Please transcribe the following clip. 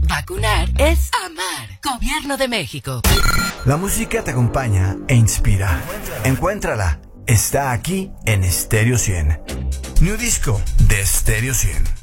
Vacunar es amar. Gobierno de México. La música te acompaña e inspira. Encuéntrala. Está aquí en Stereo 100. New Disco de Stereo 100.